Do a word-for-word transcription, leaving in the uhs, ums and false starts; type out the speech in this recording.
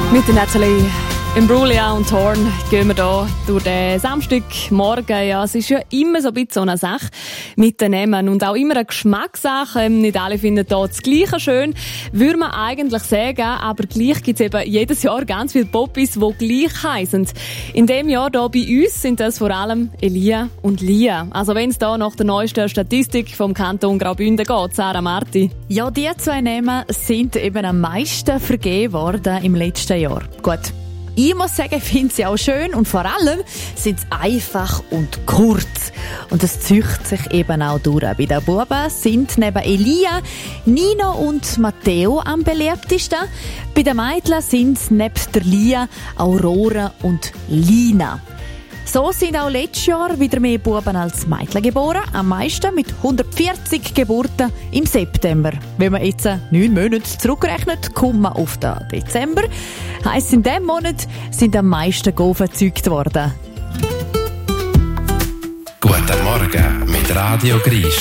Mit der Natalie Imbruglia und Thorn gehen wir hier durch den Samstagmorgen. Ja, es ist ja immer so ein bisschen so eine Sache mit den Namen und auch immer eine Geschmackssache. Nicht alle finden hier das Gleiche schön, würde man eigentlich sagen, aber gleich gibt es eben jedes Jahr ganz viele Poppies, die gleich heissen. In diesem Jahr hier bei uns sind das vor allem Elia und Lia. Also wenn es da nach der neuesten Statistik vom Kanton Graubünden geht, Sarah Marti. Ja, die zwei Namen sind eben am meisten vergeben worden im letzten Jahr. Gut. Ich muss sagen, ich finde sie auch schön und vor allem sind sie einfach und kurz. Und das zieht sich eben auch durch. Bei den Buben sind neben Elia, Nino und Matteo am beliebtesten. Bei den Mädchen sind es neben der Lia Aurora und Lina. So sind auch letztes Jahr wieder mehr Buben als Mädchen geboren. Am meisten mit hundertvierzig Geburten im September. Wenn man jetzt neun Monate zurückrechnet, kommt man auf den Dezember. Heisst, in diesem Monat sind am meisten Gofen gezeugt worden. Guten Morgen mit Radio Gris.